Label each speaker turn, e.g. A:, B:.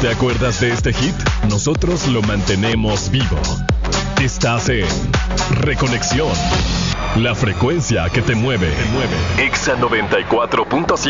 A: ¿Te acuerdas de este hit? Nosotros lo mantenemos vivo. Estás en Reconexión. La frecuencia que te mueve. Exa 94.5.